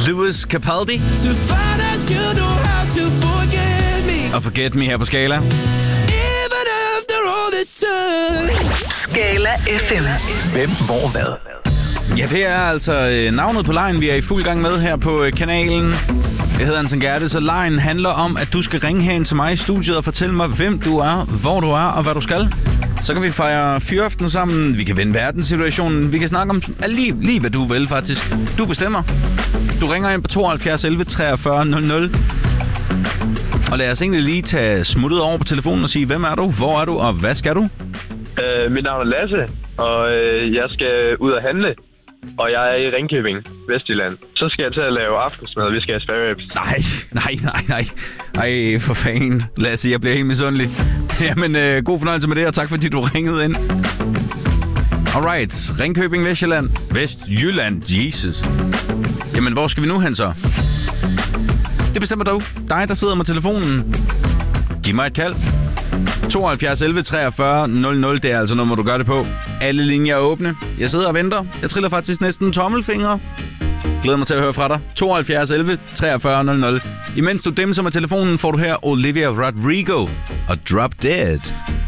Lewis Capaldi. Og Forget Me her på Skala. Skala FM. Hvem, hvor, hvad? Ja, det er altså navnet på lejen, vi er i fuld gang med her på kanalen. Jeg hedder Anton Gerte, så lejen handler om, at du skal ringe herind til mig i studiet og fortælle mig, hvem du er, hvor du er og hvad du skal. Så kan vi fejre fyraften sammen, vi kan vende verdenssituationen, vi kan snakke om lige hvad du vil faktisk. Du bestemmer. Du ringer ind på 72 11 43 00. Og lad os egentlig lige tage smuttet over på telefonen og sige, hvem er du, hvor er du og hvad skal du? Mit navn er Lasse, og jeg skal ud og handle. Og jeg er i Ringkøbing, Vestjylland. Så skal jeg til at lave aftensmad, og vi skal have spareribs. Nej. Ej, for fanden. Lasse, jeg bliver helt misundelig. Jamen, god fornøjelse med det, og tak fordi du ringede ind. Alright, Ringkøbing, Vestjylland, Jesus. Jamen, hvor skal vi nu hen så? Det bestemmer du. Dig, der sidder med telefonen. Giv mig et kald. 72 11 43 00, det er altså nummer, du gør det på. Alle linjer er åbne. Jeg sidder og venter. Jeg triller faktisk næsten tommelfingre. Glæder mig til at høre fra dig. 72 11 43 00. Imens du dimser med telefonen, får du her Olivia Rodrigo og Drop Dead.